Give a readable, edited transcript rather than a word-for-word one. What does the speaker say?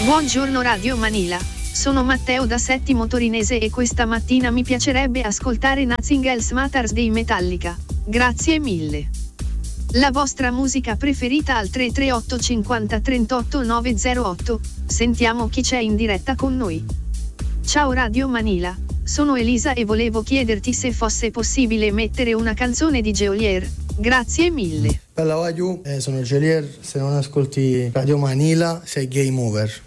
Buongiorno Radio Manila, sono Matteo da Settimo Torinese e questa mattina mi piacerebbe ascoltare Nothing Else Matters dei Metallica. Grazie mille. La vostra musica preferita al 338 50 38 908, sentiamo chi c'è in diretta con noi. Ciao Radio Manila, sono Elisa e volevo chiederti se fosse possibile mettere una canzone di Geolier. Grazie mille. Bella Wagyu, sono Geolier, se non ascolti Radio Manila sei game over.